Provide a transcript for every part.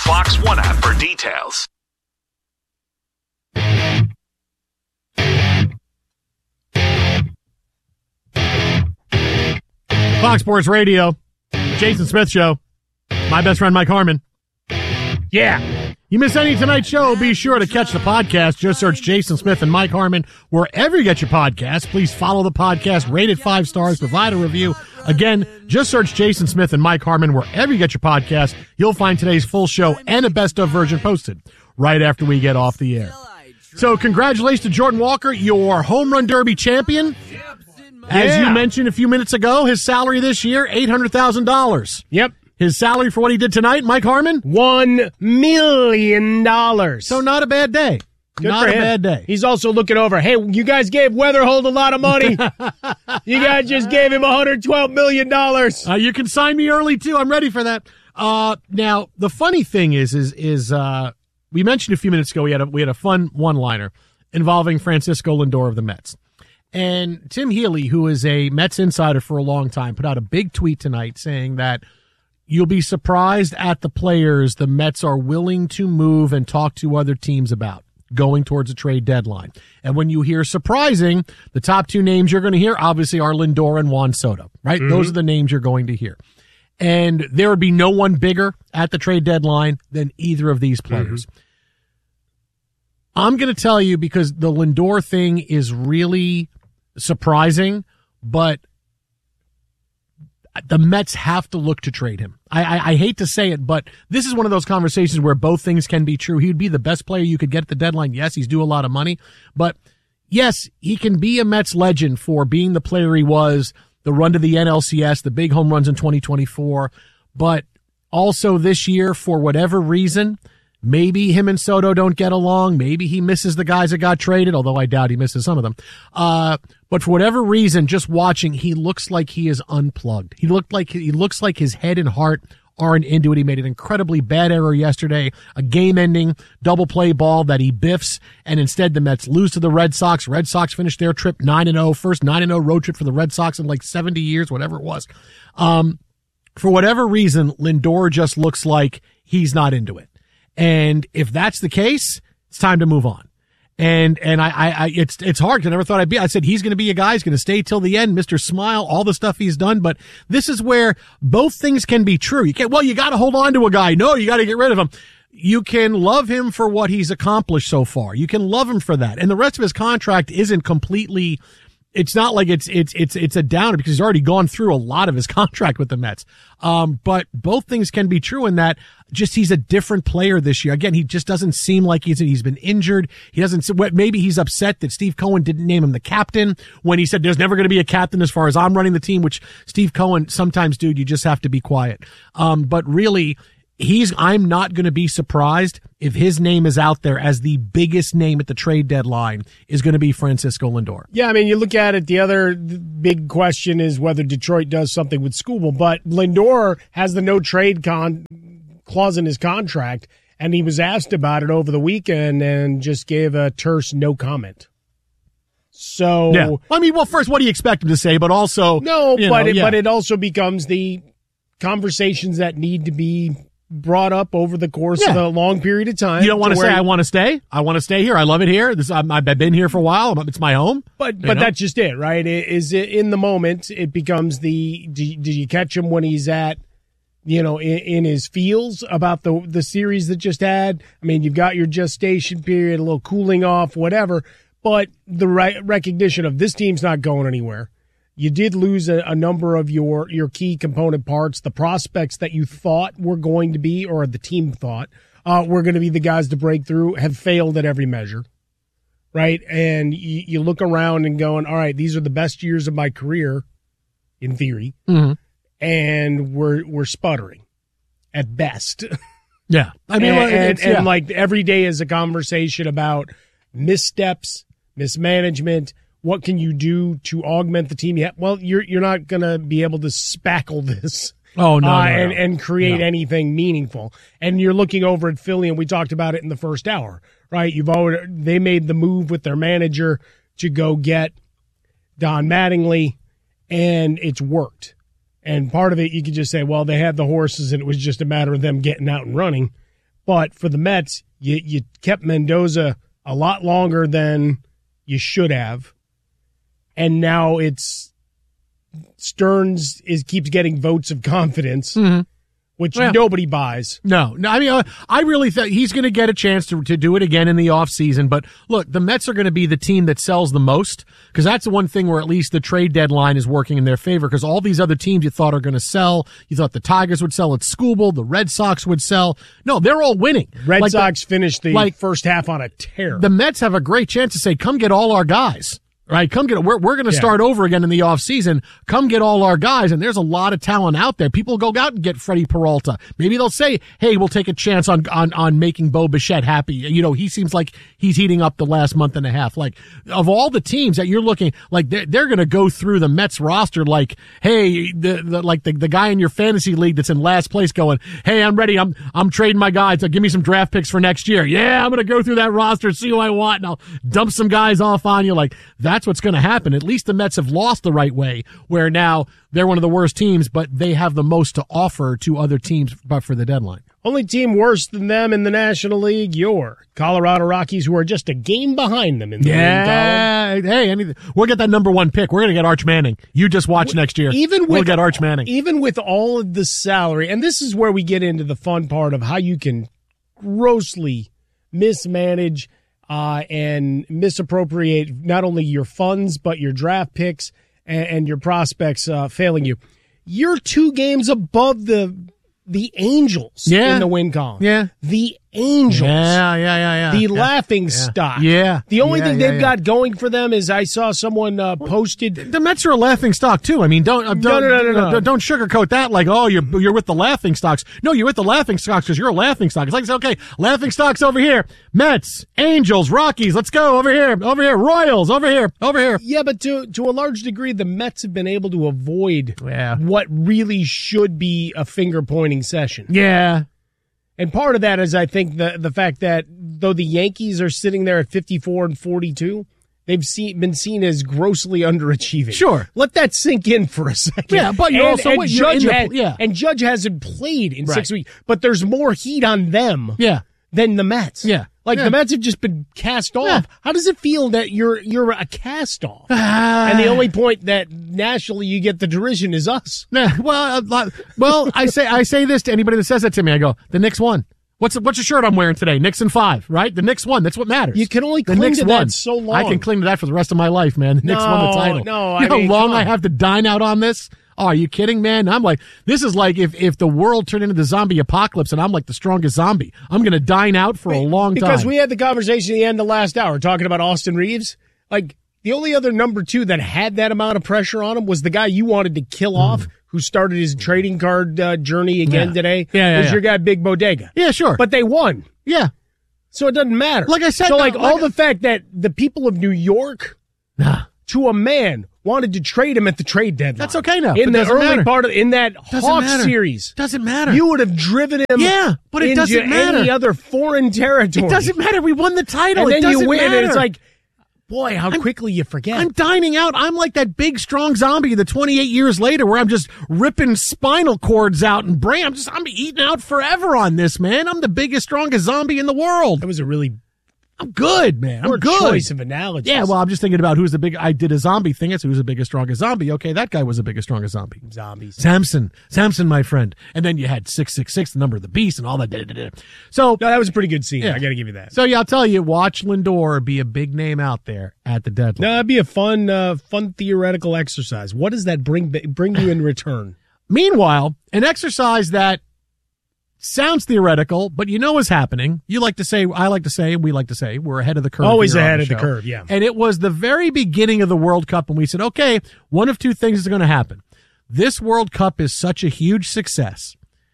Fox One app for details. Fox Sports Radio, Jason Smith Show. My best friend, Mike Harmon. Yeah. You miss any of tonight's show, be sure to catch the podcast. Just search Jason Smith and Mike Harmon wherever you get your podcasts. Please follow the podcast, rate it 5 stars, provide a review. Again, just search Jason Smith and Mike Harmon wherever you get your podcast. You'll find today's full show and a best of version posted right after we get off the air. So congratulations to Jordan Walker, your home run derby champion. As you mentioned a few minutes ago, his salary this year, $800,000. Yep. His salary for what he did tonight, Mike Harmon? $1 million. So not a bad day. Not a bad day. He's also looking over. Hey, you guys gave Weatherhold a lot of money. You guys just gave him $112 million. You can sign me early, too. I'm ready for that. Now, the funny thing is we mentioned a few minutes ago we had a fun one-liner involving Francisco Lindor of the Mets. And Tim Healy, who is a Mets insider for a long time, put out a big tweet tonight saying that you'll be surprised at the players the Mets are willing to move and talk to other teams about going towards a trade deadline. And when you hear surprising, the top 2 names you're going to hear obviously are Lindor and Juan Soto, right? Mm-hmm. Those are the names you're going to hear. And there would be no one bigger at the trade deadline than either of these players. Mm-hmm. I'm going to tell you, because the Lindor thing is really surprising, but the Mets have to look to trade him. I hate to say it, but this is one of those conversations where both things can be true. He would be the best player you could get at the deadline. Yes, he's due a lot of money, but yes, he can be a Mets legend for being the player he was, the run to the NLCS, the big home runs in 2024, but also this year, for whatever reason, maybe him and Soto don't get along. Maybe he misses the guys that got traded, although I doubt he misses some of them. But for whatever reason, just watching, he looks like he is unplugged. He looks like his head and heart aren't into it. He made an incredibly bad error yesterday, a game-ending double play ball that he biffs, and instead the Mets lose to the Red Sox. Red Sox finished their trip 9-0, first 9-0 road trip for the Red Sox in like 70 years, whatever it was. For whatever reason, Lindor just looks like he's not into it. And if that's the case, it's time to move on. And it's hard. I never thought I said he's going to be a guy who's going to stay till the end, Mr. Smile, all the stuff he's done. But this is where both things can be true. You got to hold on to a guy. No, you got to get rid of him. You can love him for what he's accomplished so far. You can love him for that. And the rest of his contract isn't completely, it's not like it's a downer, because he's already gone through a lot of his contract with the Mets. But both things can be true in that just he's a different player this year. Again, he just doesn't seem like he's been injured. Maybe he's upset that Steve Cohen didn't name him the captain when he said there's never going to be a captain as far as I'm running the team, which Steve Cohen sometimes, dude, you just have to be quiet. But really, I'm not going to be surprised if his name is out there as the biggest name at the trade deadline is going to be Francisco Lindor. Yeah, I mean, you look at it, the other big question is whether Detroit does something with Skubal, but Lindor has the no trade clause in his contract, and he was asked about it over the weekend and just gave a terse no comment. So, yeah. I mean, well, first, what do you expect him to say? But also, but it also becomes the conversations that need to be brought up over the course of a long period of time. You don't want to say, I want to stay. I want to stay here. I love it here. I've been here for a while. It's my home. But that's just it, right? Is it in the moment? It becomes do you catch him when he's at, in his feels about the series that just had? I mean, you've got your gestation period, a little cooling off, whatever. But the recognition of this team's not going anywhere. You did lose a number of your key component parts. The prospects that you thought were going to be, or the team thought, were going to be the guys to break through, have failed at every measure, right? And you look around and going, all right, these are the best years of my career, in theory, and we're sputtering at best. Yeah. I mean, and like every day is a conversation about missteps, mismanagement. What can you do to augment the team? Well, you're not going to be able to spackle this. Oh, no, and create anything meaningful. And you're looking over at Philly, and we talked about it in the first hour, right? They made the move with their manager to go get Don Mattingly, and it's worked. And part of it, you could just say, well, they had the horses, and it was just a matter of them getting out and running. But for the Mets, you kept Mendoza a lot longer than you should have. And now it's Stearns keeps getting votes of confidence, which nobody buys. No. I mean, I really think he's going to get a chance to do it again in the offseason. But look, the Mets are going to be the team that sells the most, because that's the one thing where at least the trade deadline is working in their favor, because all these other teams you thought are going to sell, you thought the Tigers would sell at Skubal, the Red Sox would sell. No, they're all winning. Red Sox finished the first half on a tear. The Mets have a great chance to say, come get all our guys. Right, come get. We're going to start over again in the offseason. Come get all our guys, and there's a lot of talent out there. People go out and get Freddie Peralta. Maybe they'll say, "Hey, we'll take a chance on making Bo Bichette happy." You know, he seems like he's heating up the last month and a half. Like, of all the teams that you're looking, like they're going to go through the Mets roster. Like, hey, the guy in your fantasy league that's in last place going, "Hey, I'm ready. I'm trading my guys. So give me some draft picks for next year." Yeah, I'm going to go through that roster, see who I want, and I'll dump some guys off on you. Like, that's what's going to happen. At least the Mets have lost the right way, where now they're one of the worst teams, but they have the most to offer to other teams but for the deadline. Only team worse than them in the National League, your Colorado Rockies, who are just a game behind them in the win column. Hey, we'll get that number one pick. We're going to get Arch Manning. You just watch next year. We'll get Arch Manning. Even with all of the salary, and this is where we get into the fun part of how you can grossly mismanage and misappropriate not only your funds, but your draft picks and your prospects failing you. You're 2 games above the Angels in the win column. Yeah. The Angels. Yeah. The laughing stock. Yeah. The only thing they've got going for them is I saw someone posted. The Mets are a laughing stock too. I mean, don't sugarcoat that like, oh, you're with the laughing stocks. No, you're with the laughing stocks because you're a laughing stock. It's like, okay, laughing stocks over here. Mets, Angels, Rockies, let's go over here, Royals, over here. Yeah, but to a large degree, the Mets have been able to avoid what really should be a finger-pointing session. Yeah. And part of that is, I think, the fact that though the Yankees are sitting there at 54 and 42, they've been seen as grossly underachieving. Sure. Let that sink in for a second. Yeah, but and Judge hasn't played in 6 weeks, but there's more heat on them than the Mets. Yeah. The Mets have just been cast off. Yeah. How does it feel that you're a cast off? And the only point that nationally you get the derision is us. Well, I say this to anybody that says that to me. I go, the Knicks won. What's the shirt I'm wearing today? Knicks in 5, right? The Knicks won. That's what matters. You can only cling to that so long. I can cling to that for the rest of my life, man. The Knicks won the title. No, you know how long I have to dine out on this? Oh, are you kidding, man? I'm like, this is like if the world turned into the zombie apocalypse and I'm like the strongest zombie. I'm going to dine out for a long time. Because we had the conversation at the end of last hour talking about Austin Reeves. Like, the only other number 2 that had that amount of pressure on him was the guy you wanted to kill off, who started his trading card journey again today. Was your guy Big Bodega. Yeah, sure. But they won. Yeah. So it doesn't matter. Like I said. So all the fact that the people of New York, to a man, wanted to trade him at the trade deadline. That's okay now. In the early part of that Hawks series. Doesn't matter. You would have driven him but it doesn't matter. Any other foreign territory. It doesn't matter. We won the title. And then you win, matter. and it's like, boy, how quickly you forget. I'm dining out. I'm like that big, strong zombie the 28 years later where I'm just ripping spinal cords out and brain. I'm eating out forever on this, man. I'm the biggest, strongest zombie in the world. That was a really... I'm good, man. I'm good. Choice of analogies. Yeah, well, I'm just thinking about who's the big. I did a zombie thing. It's who's the biggest, strongest zombie. Okay, that guy was the biggest, strongest zombie. Zombies. Samson, my friend. And then you had 666, the number of the beast, and all that. So that was a pretty good scene. I got to give you that. So I'll tell you, watch Lindor be a big name out there at the deadline. No, that'd be a fun theoretical exercise. What does that bring you in return? Meanwhile, an exercise that sounds theoretical, but you know is happening. You like to say, I like to say, we like to say, we're ahead of the curve. Always ahead of the curve, yeah. And it was the very beginning of the World Cup when we said, okay, one of 2 things is going to happen. This World Cup is such a huge success.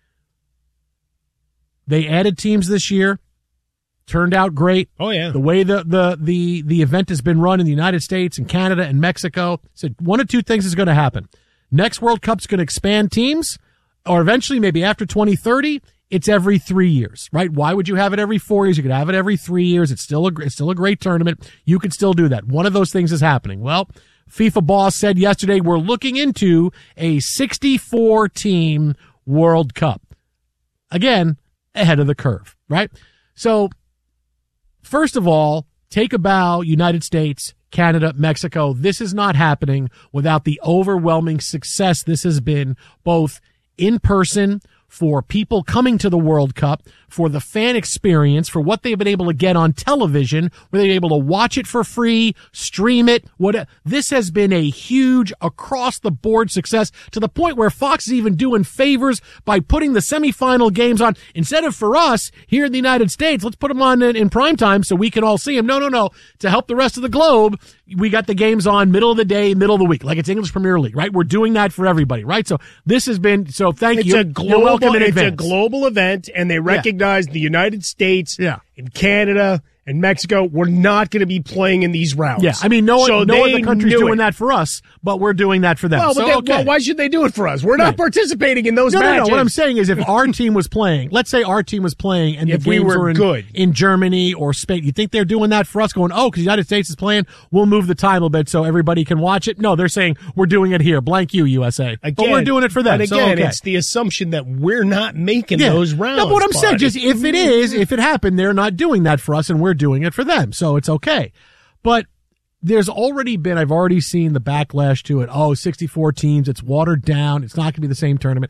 They added teams this year. Turned out great. Oh, yeah. The way the event has been run in the United States and Canada and Mexico. Said one of 2 things is going to happen. Next World Cup's going to expand teams, or eventually maybe after 2030, it's every 3 years, right? Why would you have it every 4 years? You could have it every 3 years. It's still a great tournament. You could still do that. One of those things is happening. Well, FIFA boss said yesterday, we're looking into a 64-team World Cup. Again, ahead of the curve, right? So, first of all, take a bow, United States, Canada, Mexico. This is not happening without the overwhelming success this has been, both in person, for people coming to the World Cup, for the fan experience, for what they've been able to get on television, where they're able to watch it for free, stream it. This has been a huge across-the-board success, to the point where Fox is even doing favors by putting the semifinal games on. Instead of, for us here in the United States, let's put them on in prime time so we can all see them. No. To help the rest of the globe, we got the games on middle of the day, middle of the week, like it's English Premier League, right? We're doing that for everybody, right? So this has been, so thank you. It's a global event, and they recognize the United States and Canada and Mexico. We're not going to be playing in these rounds. Yeah, I mean, no other country's doing that for us, but we're doing that for them. Well, why should they do it for us? We're not participating in those matches. No. What I'm saying is, if our team was playing, let's say our team was playing, and if the games were good in Germany or Spain, you think they're doing that for us, going, oh, because the United States is playing, we'll move the time a bit so everybody can watch it? No, they're saying, we're doing it here. Blank you, USA. Again, but we're doing it for them. And again, it's the assumption that we're not making those rounds. No, but what I'm saying, just if it happened, they're not doing that for us, and we're doing it for them. So it's okay. But there's already been, I've already seen the backlash to it. Oh, 64 teams. It's watered down. It's not going to be the same tournament.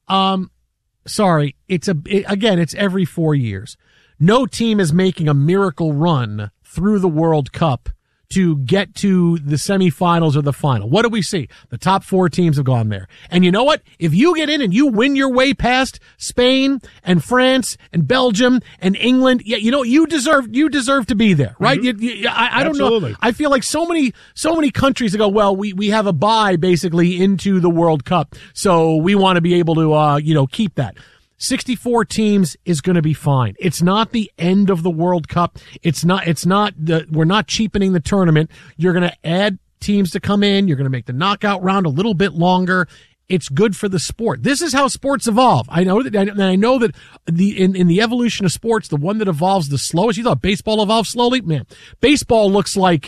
Sorry. It's every 4 years. No team is making a miracle run through the World Cup to get to the semifinals or the final. What do we see? The top 4 teams have gone there. And you know what? If you get in and you win your way past Spain and France and Belgium and England, you deserve to be there, right? Mm-hmm. I don't know. I feel like so many countries that go, well, we have a bye basically into the World Cup, so we want to be able to keep that. 64 teams is going to be fine. It's not the end of the World Cup. We're not cheapening the tournament. You're going to add teams to come in. You're going to make the knockout round a little bit longer. It's good for the sport. This is how sports evolve. I know that in the evolution of sports, the one that evolves the slowest, you thought baseball evolved slowly? Man, baseball looks like,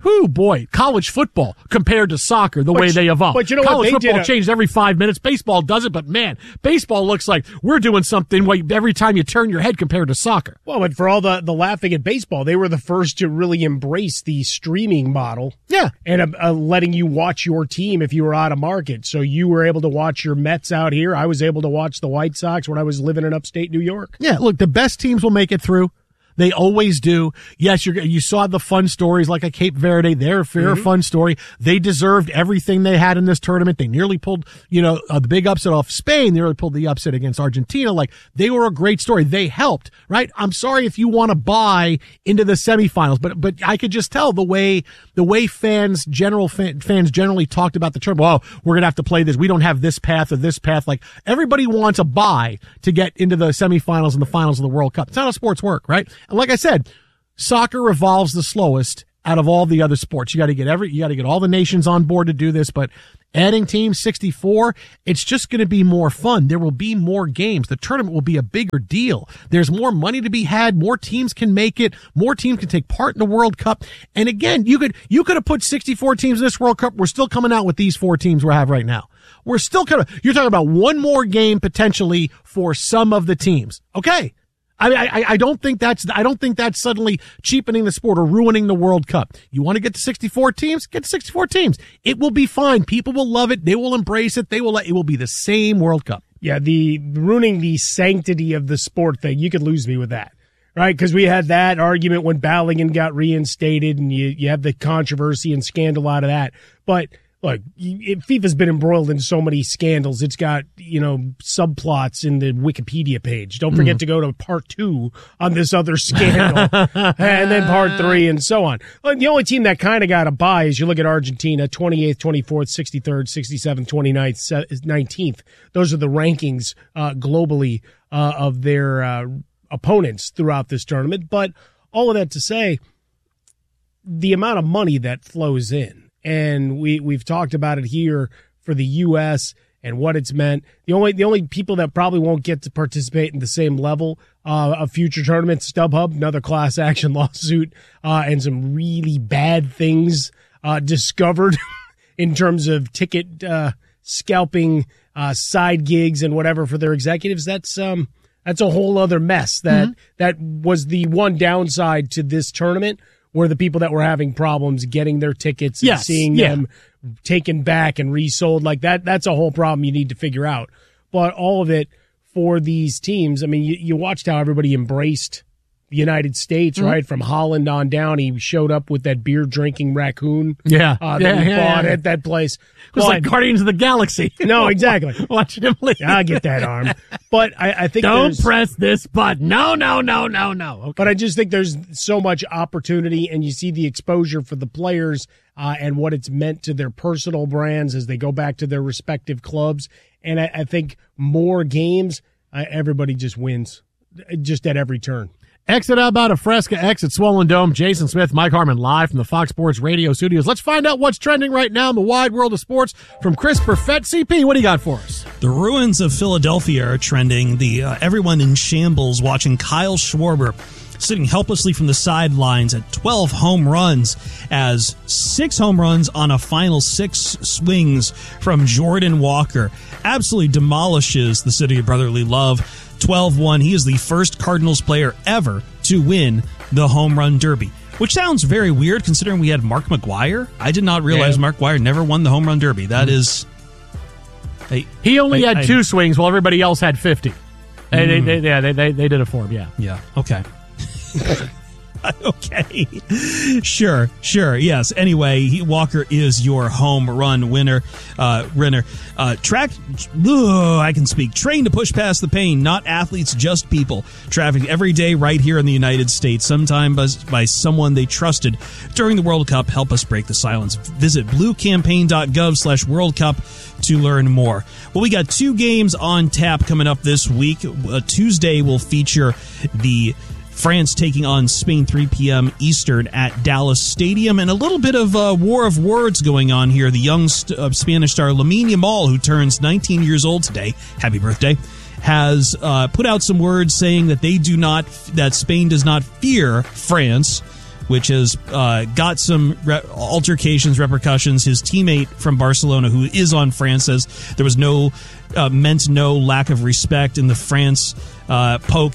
college football compared to soccer, the way they evolve. But you know college what? Football changed every 5 minutes. Baseball does it, but man, baseball looks like we're doing something every time you turn your head compared to soccer. Well, but for all the laughing at baseball, they were the first to really embrace the streaming model. Yeah. And letting you watch your team if you were out of market. So you were able to watch your Mets out here. I was able to watch the White Sox when I was living in upstate New York. Yeah, look, the best teams will make it through. They always do. Yes, you saw the fun stories like a Cape Verde. They're a fair, fun story. They deserved everything they had in this tournament. They nearly pulled, the big upset off Spain. They nearly pulled the upset against Argentina. Like, they were a great story. They helped, right? I'm sorry if you want to buy into the semifinals, but I could just tell the way fans generally talked about the tournament. Oh, we're going to have to play this. We don't have this path or this path. Like, everybody wants a buy to get into the semifinals and the finals of the World Cup. It's not how sports work, right? And like I said, soccer evolves the slowest out of all the other sports. You got to get all the nations on board to do this, but adding teams 64, it's just going to be more fun. There will be more games. The tournament will be a bigger deal. There's more money to be had. More teams can make it. More teams can take part in the World Cup. And again, you could have put 64 teams in this World Cup. We're still coming out with these 4 teams we have right now. We're still you're talking about one more game potentially for some of the teams. Okay. I don't think that's suddenly cheapening the sport or ruining the World Cup. You want to get to 64 teams? Get to 64 teams. It will be fine. People will love it. They will embrace it. It will be the same World Cup. Yeah, the ruining the sanctity of the sport thing, you could lose me with that. Right? Because we had that argument when Ballingen got reinstated, and you have the controversy and scandal out of that. But look, FIFA's been embroiled in so many scandals. It's got, subplots in the Wikipedia page. Don't forget to go to part 2 on this other scandal, and then part 3, and so on. The only team that kind of got a bye is you look at Argentina, 28th, 24th, 63rd, 67th, 29th, 19th. Those are the rankings globally of their opponents throughout this tournament. But all of that to say, the amount of money that flows in, and we've talked about it here for the U.S. and what it's meant. The only people that probably won't get to participate in the same level of future tournaments, StubHub, another class action lawsuit, and some really bad things discovered in terms of ticket scalping, side gigs and whatever for their executives. That's That's a whole other mess. That was the one downside to this tournament, were the people that were having problems getting their tickets and seeing them taken back and resold like that. That's a whole problem you need to figure out. But all of it for these teams, I mean, you watched how everybody embraced the United States, right? From Holland on down, he showed up with that beer-drinking raccoon that he bought at that place. It was like Guardians of the Galaxy. No, exactly. Watching him leave. I'll get that arm. But I think don't press this button. No. Okay. But I just think there's so much opportunity, and you see the exposure for the players and what it's meant to their personal brands as they go back to their respective clubs. And I think more games, everybody just wins, just at every turn. Exit about a Fresca, exit Swollen Dome. Jason Smith, Mike Harmon, live from the Fox Sports Radio studios. Let's find out what's trending right now in the wide world of sports from Chris Perfett. CP, what do you got for us? The ruins of Philadelphia are trending. Everyone in shambles watching Kyle Schwarber sitting helplessly from the sidelines at 12 home runs as 6 home runs on a final 6 swings from Jordan Walker absolutely demolishes the city of brotherly love. 12-1. He is the first Cardinals player ever to win the home run derby, which sounds very weird considering we had Mark McGwire. I did not realize Mark McGwire never won the home run derby. That is... He only had 2 swings while everybody else had 50. They did it for him, Yeah, okay. Okay. Sure, yes. Anyway, Walker is your home run winner. I can speak. Trained to push past the pain, not athletes, just people. Trafficked every day right here in the United States, sometimes by someone they trusted during the World Cup. Help us break the silence. Visit bluecampaign.gov/World Cup to learn more. Well, we got 2 games on tap coming up this week. Tuesday will feature the France taking on Spain, 3 p.m. Eastern at Dallas Stadium. And a little bit of a war of words going on here. The young Spanish star Lamine Yamal, who turns 19 years old today, happy birthday, has put out some words saying that Spain does not fear France, which has got some altercations, repercussions. His teammate from Barcelona, who is on France, says there was no lack of respect in the France poke.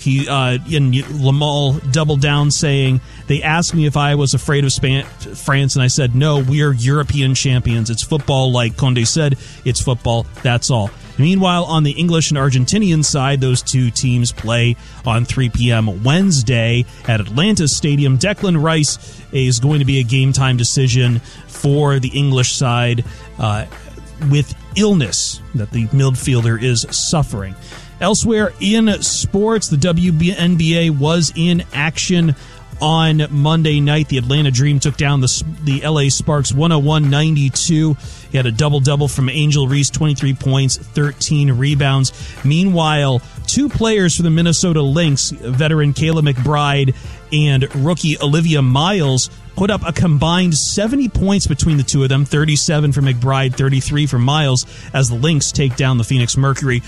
Yamal doubled down, saying, they asked me if I was afraid of France, and I said, no, we are European champions. It's football, like Condé said. It's football, that's all. Meanwhile, on the English and Argentinian side, those 2 teams play on 3 p.m. Wednesday at Atlanta Stadium. Declan Rice is going to be a game-time decision for the English side with illness that the midfielder is suffering. Elsewhere in sports, the WNBA was in action on Monday night. The Atlanta Dream took down the LA Sparks 101-92. He had a double-double from Angel Reese, 23 points, 13 rebounds. Meanwhile, 2 players for the Minnesota Lynx, veteran Kayla McBride and rookie Olivia Miles, put up a combined 70 points between the 2 of them, 37 for McBride, 33 for Miles, as the Lynx take down the Phoenix Mercury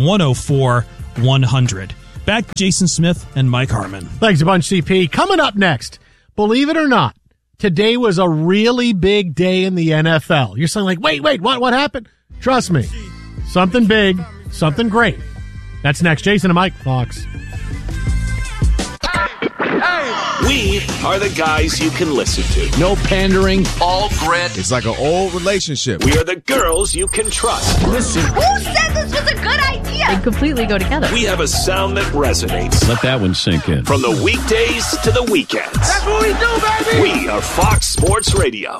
104-100. Back to Jason Smith and Mike Harmon. Thanks a bunch, CP. Coming up next, believe it or not, today was a really big day in the NFL. You're saying like, wait, what happened? Trust me, something big, something great. That's next. Jason and Mike, Fox. We are the guys you can listen to. No pandering. All grit. It's like an old relationship. We are the girls you can trust. Listen. Who said this was a good idea? They completely go together. We have a sound that resonates. Let that one sink in. From the weekdays to the weekends. That's what we do, baby! We are Fox Sports Radio.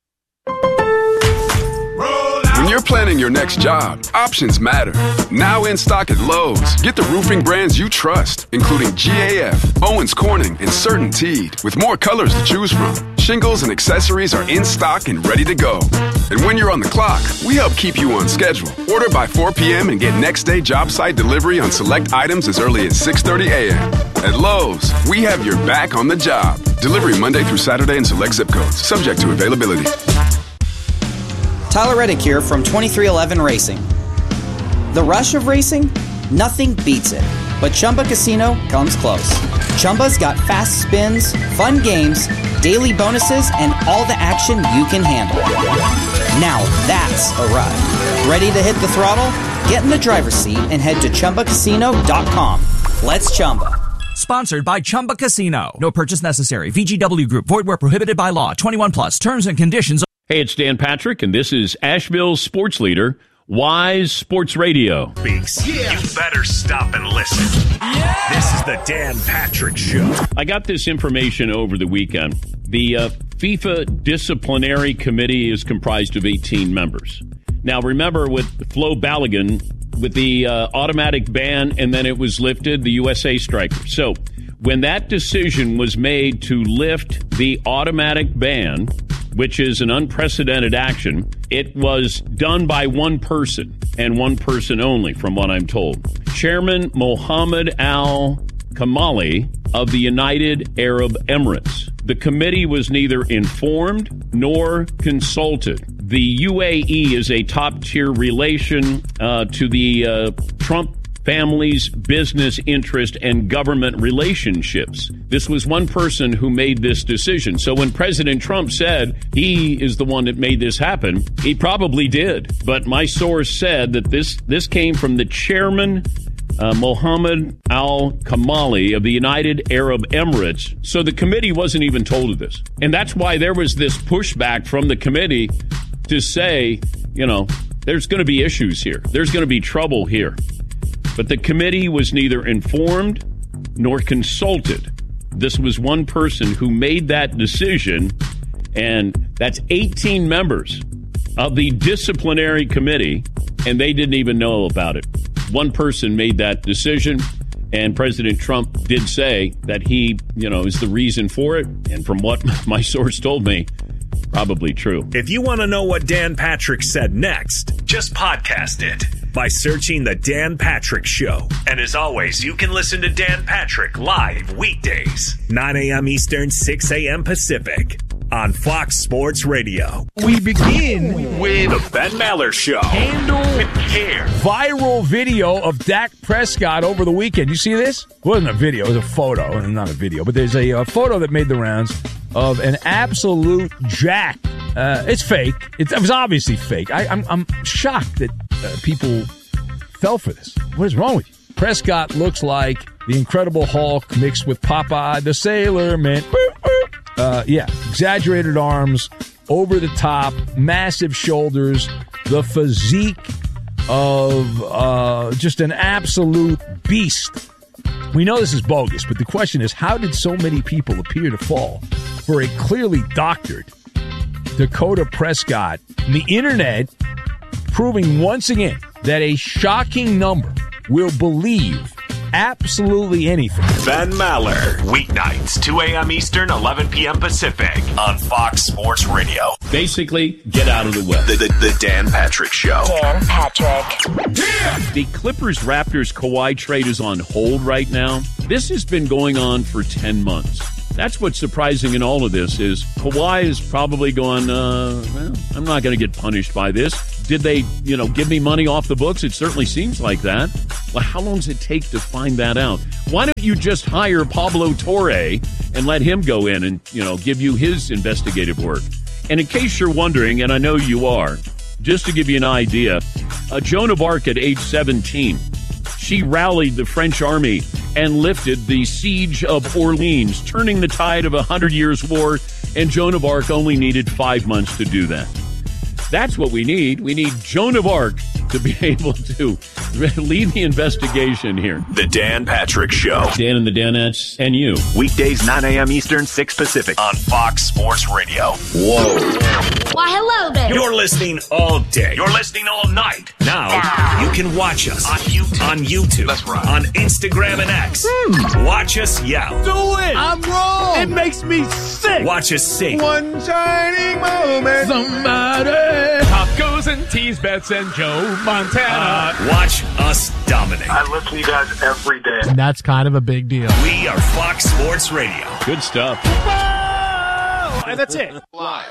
When you're planning your next job, options matter. Now in stock at Lowe's, get the roofing brands you trust, including GAF, Owens Corning, and CertainTeed, with more colors to choose from. Shingles and accessories are in stock and ready to go. And when you're on the clock, we help keep you on schedule. Order by 4 p.m. and get next day job site delivery on select items as early as 6:30 a.m. At Lowe's, we have your back on the job. Delivery Monday through Saturday in select zip codes, subject to availability. Tyler Reddick here from 2311 Racing. The rush of racing? Nothing beats it. But Chumba Casino comes close. Chumba's got fast spins, fun games, daily bonuses, and all the action you can handle. Now that's a ride. Ready to hit the throttle? Get in the driver's seat and head to ChumbaCasino.com. Let's Chumba. Sponsored by Chumba Casino. No purchase necessary. VGW Group. Void where prohibited by law. 21 plus. Terms and conditions. Hey, it's Dan Patrick, and this is Asheville's sports leader, Wise Sports Radio. Beaks, you better stop and listen. Yeah. This is the Dan Patrick Show. I got this information over the weekend. The FIFA Disciplinary Committee is comprised of 18 members. Now, remember with Flo Balogun, with the automatic ban, and then it was lifted, the USA striker. So when that decision was made to lift the automatic ban, which is an unprecedented action, it was done by one person and one person only, from what I'm told. Chairman Mohammed Al Kamali of the United Arab Emirates. The committee was neither informed nor consulted. The UAE is a top-tier relation to the Trump family's business interest and government relationships. This was one person who made this decision. So when President Trump said he is the one that made this happen, he probably did. But my source said that this came from the chairman, Mohammed Al Kamali of the United Arab Emirates. So the committee wasn't even told of this. And that's why there was this pushback from the committee to say, you know, there's going to be issues here. There's going to be trouble here. But the committee was neither informed nor consulted. This was one person who made that decision, and that's 18 members of the disciplinary committee, and they didn't even know about it. One person made that decision, and President Trump did say that he, is the reason for it. And from what my source told me, probably true. If you want to know what Dan Patrick said next, just podcast it by searching The Dan Patrick Show. And as always, you can listen to Dan Patrick live weekdays, 9 a.m. Eastern, 6 a.m. Pacific, on Fox Sports Radio. We begin with The Ben Maller Show. Handle with care. Viral video of Dak Prescott over the weekend. You see this? It wasn't a video, it was a photo, and not a video, but there's a photo that made the rounds of an absolute jack. It's fake. It was obviously fake. I'm shocked that people fell for this. What is wrong with you? Prescott looks like the Incredible Hulk mixed with Popeye the Sailor Man. Exaggerated arms, over the top, massive shoulders, the physique of just an absolute beast. We know this is bogus, but the question is, how did so many people appear to fall for a clearly doctored Dakota Prescott? The internet proving once again that a shocking number will believe absolutely anything. Ben Maller, weeknights, 2 a.m. Eastern, 11 p.m. Pacific, on Fox Sports Radio. Basically, get out of the way. The Dan Patrick Show. Dan Patrick. The Clippers-Raptors Kawhi trade is on hold right now. This has been going on for 10 months. That's what's surprising in all of this is Kawhi is probably going, I'm not going to get punished by this. Did they, give me money off the books? It certainly seems like that. Well, how long does it take to find that out? Why don't you just hire Pablo Torre and let him go in and, give you his investigative work? And in case you're wondering, and I know you are, just to give you an idea, Joan of Arc at age 17, she rallied the French army and lifted the siege of Orleans, turning the tide of 100 Years' War, and Joan of Arc only needed 5 months to do that. That's what we need. We need Joan of Arc to be able to lead the investigation here. The Dan Patrick Show. Dan and the Danettes and you. Weekdays, 9 a.m. Eastern, 6 Pacific, on Fox Sports Radio. Whoa. Why, hello there. You're listening all day. You're listening all night. Now, you can watch us on YouTube. That's right. On Instagram and X. Watch us yell. Do it! I'm wrong! It makes me sick. Watch us sing. One shining moment. Somebody. Tacos and tease bets and Joe Montana. Watch us dominate. I listen to you guys every day. And that's kind of a big deal. We are Fox Sports Radio. Good stuff. And that's it. Live.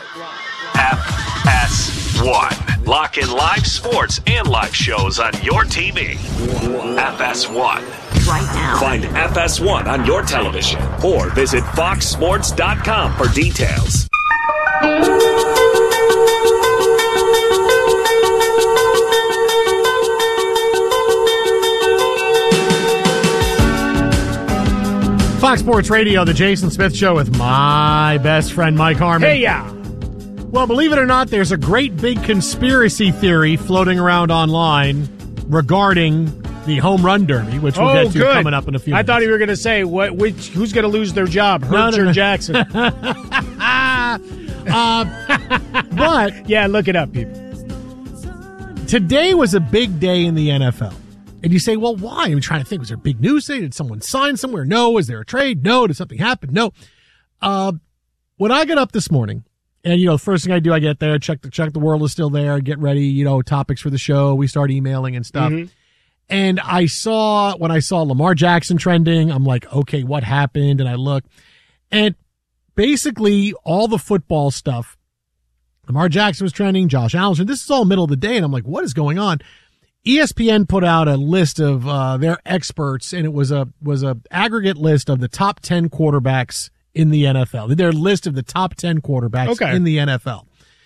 FS1. Lock in live sports and live shows on your TV. FS1. Right now. Find FS1 on your television or visit foxsports.com for details. Fox Sports Radio, the Jason Smith Show with my best friend, Mike Harmon. Hey, yeah. Well, believe it or not, there's a great big conspiracy theory floating around online regarding the home run derby, which we'll get to coming up in a few minutes. I thought you were going to say who's going to lose their job, Hurts or Jackson. But yeah, look it up, people. Today was a big day in the NFL. And you say, well, why? I'm trying to think. Was there big news today? Did someone sign somewhere? No. Is there a trade? No. Did something happen? No. When I got up this morning, and, the first thing I do, I get there, check the world is still there, get ready, topics for the show. We start emailing and stuff. Mm-hmm. And when I saw Lamar Jackson trending, I'm like, okay, what happened? And I look, and basically all the football stuff, Lamar Jackson was trending, Josh Allen, this is all middle of the day. And I'm like, what is going on? ESPN put out a list of their experts, and it was a aggregate list of the top 10 quarterbacks in the NFL. Their list of the top 10 quarterbacks in the NFL.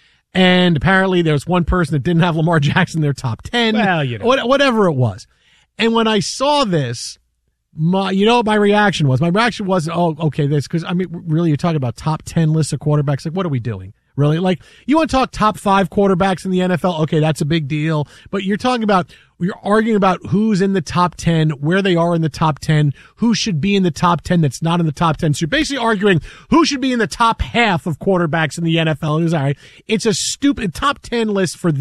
And apparently there's one person that didn't have Lamar Jackson in their top 10. Well, whatever it was. And when I saw this, my reaction was? My reaction was, oh, okay, because really, you're talking about top 10 lists of quarterbacks. Like, what are we doing? Really? Like, you want to talk top 5 quarterbacks in the NFL? Okay, that's a big deal. But you're arguing about who's in the top 10, where they are in the top 10, who should be in the top 10 that's not in the top 10. So you're basically arguing who should be in the top half of quarterbacks in the NFL. It was all right. It's a stupid top 10 list for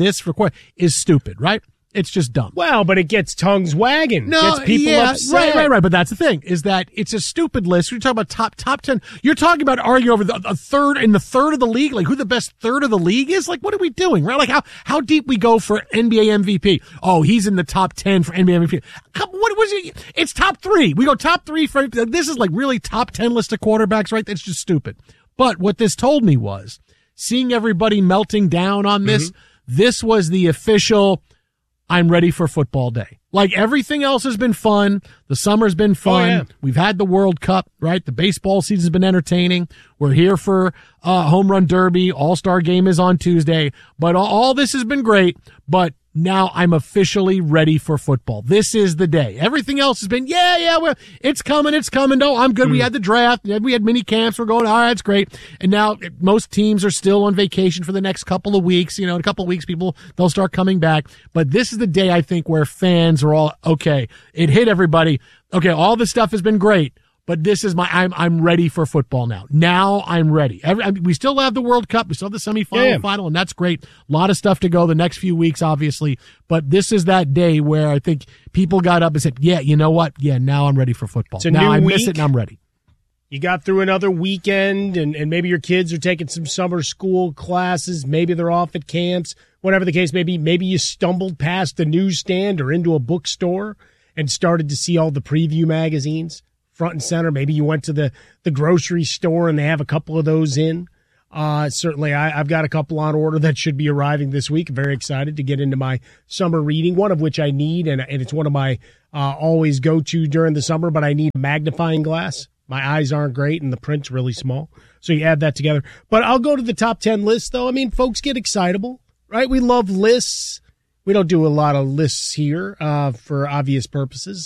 is stupid, right? It's just dumb. Well, but it gets tongues wagging. No, gets people upset. Right. But that's the thing, is that it's a stupid list. You're talking about top 10. You're talking about arguing over a third in the third of the league, like who the best third of the league is. Like, what are we doing, right? Like how deep we go for NBA MVP. Oh, he's in the top 10 for NBA MVP. What was it? It's top 3. We go top 3 for, this is like really top 10 list of quarterbacks, right? That's just stupid. But what this told me was, seeing everybody melting down on this, this was the official, I'm ready for football day. Like, everything else has been fun. The summer's been fun. Oh, yeah. We've had the World Cup, right? The baseball season's been entertaining. We're here for home run derby. All-Star game is on Tuesday. But all this has been great. But now I'm officially ready for football. This is the day. Everything else has been, well, it's coming. No, I'm good. We had the draft. We had mini camps. We're going, all right, it's great. And now most teams are still on vacation for the next couple of weeks. In a couple of weeks, they'll start coming back. But this is the day, I think, where fans are all, okay, it hit everybody. Okay, all this stuff has been great. But this is I'm ready for football now. Now I'm ready. We still have the World Cup. We still have the semifinal, final, and that's great. A lot of stuff to go the next few weeks, obviously. But this is that day where I think people got up and said, yeah, you know what? Yeah, now I'm ready for football. Now I miss it and I'm ready. You got through another weekend, and maybe your kids are taking some summer school classes. Maybe they're off at camps. Whatever the case may be, maybe you stumbled past the newsstand or into a bookstore and started to see all the preview magazines front and center. Maybe you went to the grocery store and they have a couple of those in. Certainly, I've got a couple on order that should be arriving this week. I'm very excited to get into my summer reading, one of which I need, and it's one of my always go-to during the summer, but I need a magnifying glass. My eyes aren't great, and the print's really small. So you add that together. But I'll go to the top 10 list, though. I mean, folks get excitable, right? We love lists. We don't do a lot of lists here for obvious purposes.